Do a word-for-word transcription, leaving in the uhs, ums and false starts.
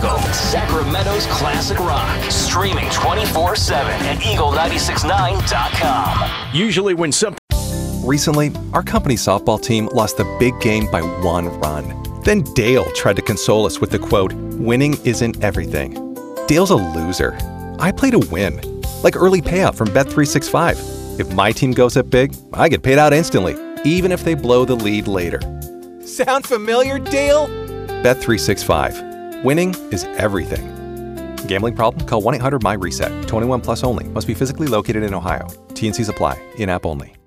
Chicago, Sacramento's classic rock. Streaming twenty-four seven at eagle nine six nine dot com. Usually when something... Recently, our company softball team lost the big game by one run. Then Dale tried to console us with the quote, "Winning isn't everything." Dale's a loser. I play to win. Like early payout from Bet three sixty-five. If my team goes up big, I get paid out instantly, even if they blow the lead later. Sound familiar, Dale? Bet three sixty-five. Winning is everything. Gambling problem? Call one eight hundred M Y RESET. twenty-one plus only. Must be physically located in Ohio. T N Cs apply. In-app only.